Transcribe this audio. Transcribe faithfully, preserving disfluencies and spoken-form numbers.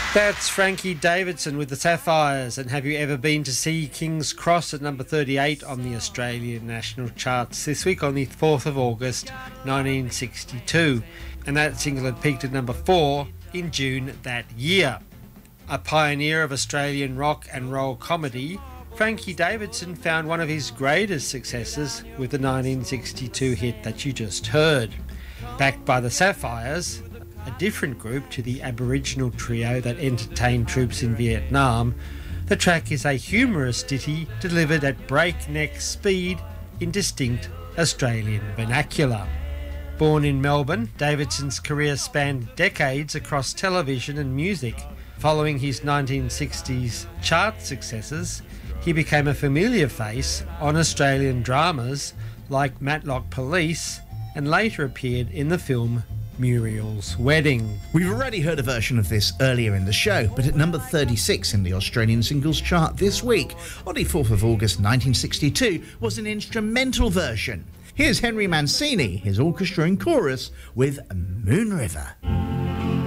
That's Frankie Davidson with the Sapphires. And have you ever been to see King's Cross at number thirty-eight on the Australian national charts this week on the fourth of August nineteen sixty-two? And that single had peaked at number four in June that year. A pioneer of Australian rock and roll comedy, Frankie Davidson found one of his greatest successes with the nineteen sixty-two hit that you just heard. Backed by the Sapphires, a different group to the Aboriginal trio that entertained troops in Vietnam, the track is a humorous ditty delivered at breakneck speed in distinct Australian vernacular. Born in Melbourne, Davidson's career spanned decades across television and music. Following his nineteen sixties chart successes, he became a familiar face on Australian dramas like Matlock Police and later appeared in the film Muriel's Wedding. We've already heard a version of this earlier in the show, but at number thirty-six in the Australian singles chart this week, on the fourth of August nineteen sixty-two, was an instrumental version. Here's Henry Mancini, his orchestra and chorus, with Moon River.